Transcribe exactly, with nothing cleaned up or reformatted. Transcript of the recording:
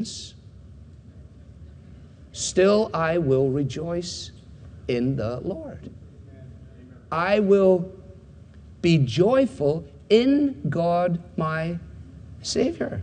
afflictions, still I will rejoice in the Lord. I will be joyful in God my Savior.